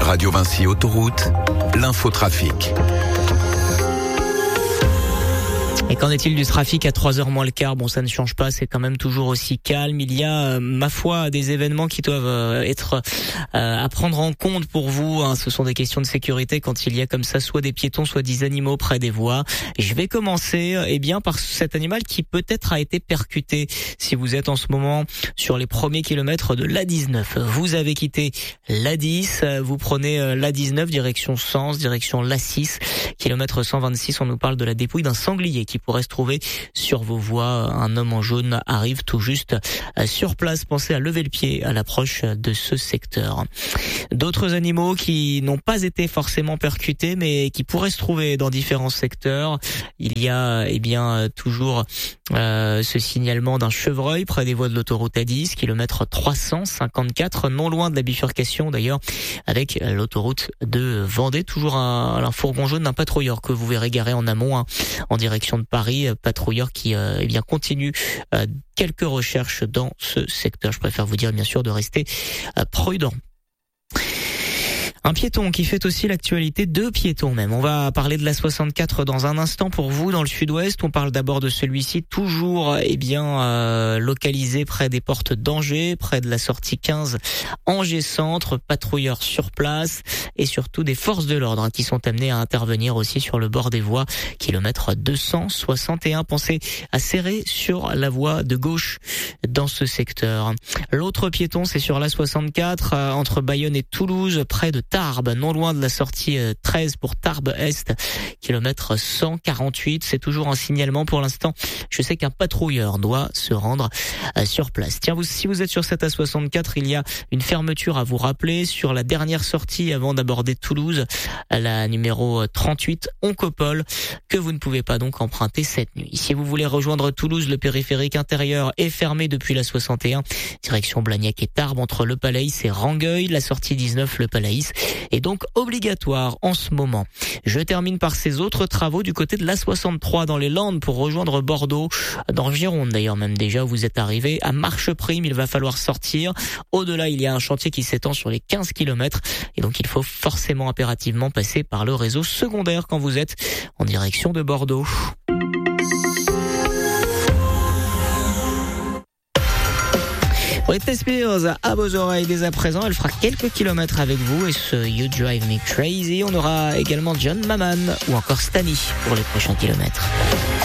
Radio Vinci Autoroute, l'infotrafic. Et qu'en est-il du trafic à 3h moins le quart? Bon, ça ne change pas, c'est quand même toujours aussi calme. Il y a, ma foi, des événements qui doivent être à prendre en compte pour vous. Ce sont des questions de sécurité quand il y a comme ça soit des piétons, soit des animaux près des voies. Et je vais commencer par cet animal qui peut-être a été percuté. Si vous êtes en ce moment sur les premiers kilomètres de l'A19, vous avez quitté l'A10, vous prenez l'A19 direction Sens, direction l'A6, kilomètre 126, on nous parle de la dépouille d'un sanglier qui pourrait se trouver sur vos voies. Un homme en jaune arrive tout juste sur place. Pensez à lever le pied à l'approche de ce secteur. D'autres animaux qui n'ont pas été forcément percutés, mais qui pourraient se trouver dans différents secteurs. Il y a toujours ce signalement d'un chevreuil près des voies de l'autoroute A10, kilomètre 354, non loin de la bifurcation d'ailleurs avec l'autoroute de Vendée. Toujours un fourgon jaune d'un patrouilleur que vous verrez garé en amont en direction de Paris, patrouilleur qui continue quelques recherches dans ce secteur. Je préfère vous dire bien sûr de rester prudent. Un piéton qui fait aussi l'actualité, deux piétons même. On va parler de la 64 dans un instant pour vous dans le sud-ouest. On parle d'abord de celui-ci, toujours localisé près des portes d'Angers, près de la sortie 15 Angers Centre, patrouilleurs sur place et surtout des forces de l'ordre qui sont amenées à intervenir aussi sur le bord des voies, kilomètre 261. Pensez à serrer sur la voie de gauche dans ce secteur. L'autre piéton, c'est sur la 64 entre Bayonne et Toulouse, près de Tarbes, non loin de la sortie 13 pour Tarbes-Est, kilomètre 148. C'est toujours un signalement pour l'instant. Je sais qu'un patrouilleur doit se rendre sur place. Tiens, si vous êtes sur cette A64, il y a une fermeture à vous rappeler sur la dernière sortie avant d'aborder Toulouse, la numéro 38, Oncopole, que vous ne pouvez pas donc emprunter cette nuit. Si vous voulez rejoindre Toulouse, le périphérique intérieur est fermé depuis la 61, direction Blagnac et Tarbes, entre Le Palaïs et Rangueil. La sortie 19, Le Palaïs, est donc obligatoire en ce moment. Je termine par ces autres travaux du côté de l'A63 dans les Landes pour rejoindre Bordeaux, dans Gironde d'ailleurs même déjà où vous êtes arrivé. À Marcheprime, il va falloir sortir. Au-delà, il y a un chantier qui s'étend sur les 15 km et donc il faut forcément impérativement passer par le réseau secondaire quand vous êtes en direction de Bordeaux. Britney Spears à vos oreilles dès à présent, elle fera quelques kilomètres avec vous et ce You Drive Me Crazy. On aura également John Maman ou encore Stani pour les prochains kilomètres.